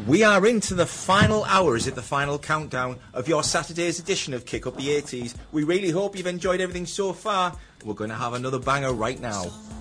We are into the final hour, is it the final countdown of your Saturday's edition of Kick Up the 80s. We really hope you've enjoyed everything so far. We're going to have another banger right now.